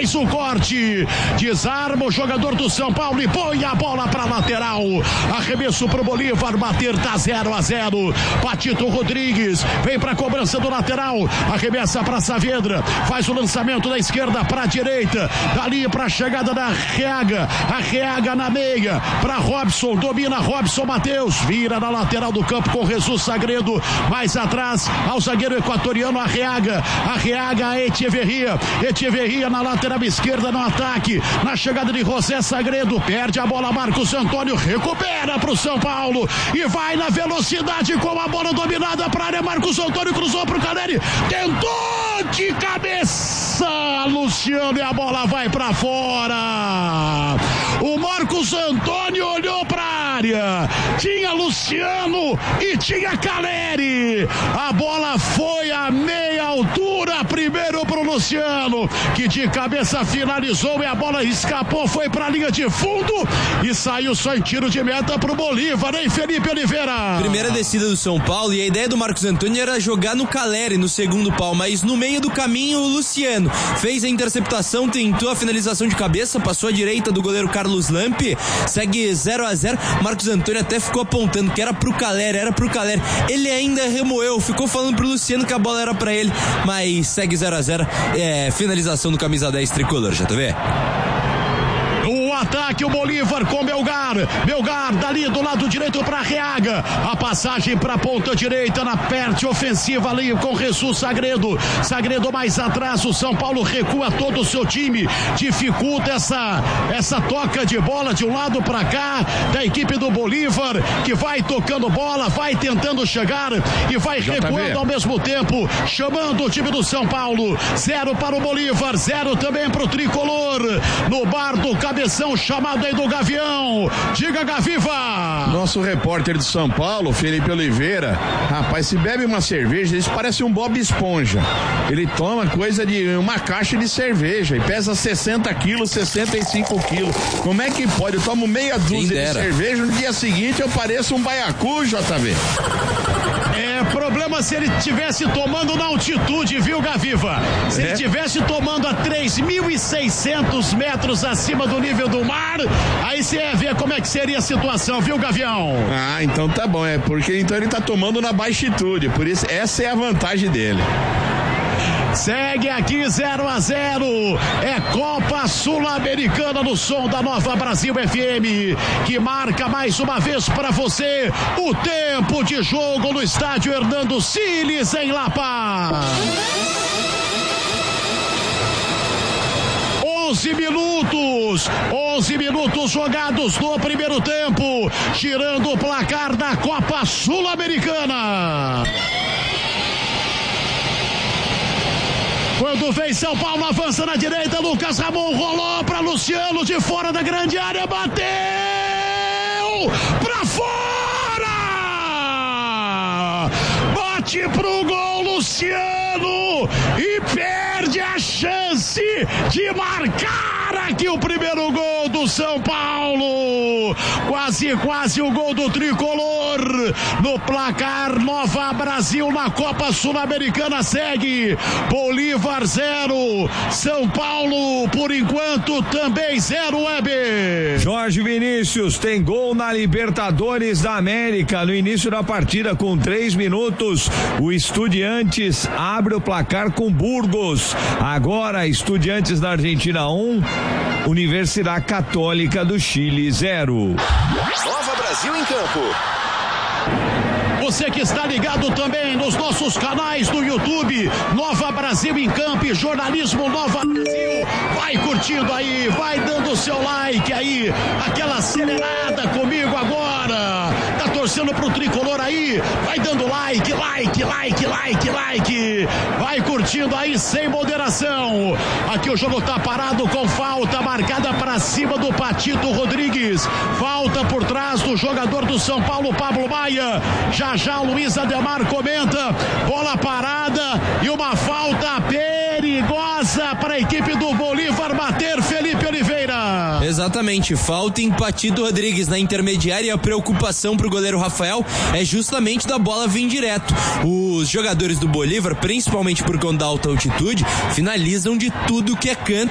faz o corte, desarma o jogador do São Paulo e põe a bola pra lateral. Arremesso pro Bolívar, bater, tá 0-0. Patito Rodrigues vem pra cobrança do lateral, arremessa pra Saavedra, faz o lançamento da esquerda pra direita, dali pra chegada da Arreaga na meia, pra Robson, domina Robson Matheus, vira na lateral do campo com Jesus Sagredo, mais atrás ao zagueiro equatoriano Arreaga Echeverria na lateral esquerda no ataque, na chegada de José Sagredo, perde a bola Marcos Antônio, recupera pro São Paulo e vai na velocidade com a bola dominada pra área, Marcos Antônio cruzou pro Caleri, tentou de cabeça Luciano e a bola vai pra fora. O Marcos Antônio olhou pra área, tinha Luciano e tinha Caleri, a bola foi a meia altura, primeiro pro Luciano, que de cabeça finalizou e a bola escapou, foi pra linha de fundo e saiu só em tiro de meta pro Bolívar, hein, Felipe Oliveira? Primeira descida do São Paulo e a ideia do Marcos Antônio era jogar no Caleri no segundo pau, mas no meio do caminho o Luciano fez a interceptação, tentou a finalização de cabeça, passou à direita do goleiro Carlos Lampe, segue 0-0. Marcos Antônio até ficou apontando que era pro Caleri, ele ainda remoeu, ficou falando pro Luciano que a bola era pra ele, mas segue 0-0, finalização do camisa 10 tricolor, já tá vendo? Ataque o Bolívar com Belgar dali do lado direito para Arreaga, a passagem para ponta direita na parte ofensiva ali com Jesus Sagredo mais atrás, o São Paulo recua todo o seu time, dificulta essa toca de bola de um lado para cá da equipe do Bolívar, que vai tocando bola, vai tentando chegar e vai recuando ao mesmo tempo, chamando o time do São Paulo. 0 para o Bolívar, 0 também para o Tricolor, no bar do Cabeção, chamado aí do Gavião. Diga, Gaviva. Nosso repórter de São Paulo, Felipe Oliveira, rapaz, se bebe uma cerveja, ele parece um Bob Esponja. Ele toma coisa de uma caixa de cerveja e pesa 60 quilos, 65 quilos. Como é que pode? Eu tomo meia dúzia de cerveja, no dia seguinte eu pareço um baiacu, JV. É problema se ele estivesse tomando na altitude, viu, Gaviva? Se ele estivesse tomando a 3.600 metros acima do nível do mar, aí você ia ver como é que seria a situação, viu, Gavião? Ah, então tá bom, porque então ele tá tomando na baixitude, por isso essa é a vantagem dele. Segue aqui 0-0, é Copa Sul-Americana no som da Nova Brasil FM, que marca mais uma vez para você o tempo de jogo no estádio Hernando Siles em La Paz. 11 minutos jogados no primeiro tempo, girando o placar da Copa Sul-Americana. Quando vem São Paulo, avança na direita, Lucas Ramon rolou para Luciano de fora da grande área, bateu para fora, bate pro gol Luciano e perde a chance de marcar aqui o primeiro gol do São Paulo, quase o gol do Tricolor no placar. Nova Brasil na Copa Sul-Americana segue Bolívar 0, São Paulo por enquanto também 0, Weber. Jorge Vinícius tem gol na Libertadores da América no início da partida com 3 minutos, o Estudiantes abre o placar com Burgos. Agora Estudiantes da Argentina 1, Universidade Católica do Chile 0. Nova Brasil em campo. Você que está ligado também nos nossos canais do YouTube, Nova Brasil em Campo e Jornalismo Nova Brasil, vai curtindo aí, vai dando o seu like aí, aquela acelerada comigo agora, tá torcendo pro Tricolor aí, vai dando like, vai curtindo aí sem moderação. Aqui o jogo tá parado com falta marcada para cima do Patito Rodrigues, falta por trás do jogador do São Paulo, Pablo Maia. Já o Luiz Ademar comenta, bola parada e uma falta perigosa para a equipe do Bolívar bater, Felipe Oliveira. Exatamente, falta em Patito Rodrigues na intermediária, e a preocupação pro goleiro Rafael é justamente da bola vir direto. Os jogadores do Bolívar, principalmente por conta da alta altitude, finalizam de tudo que é canto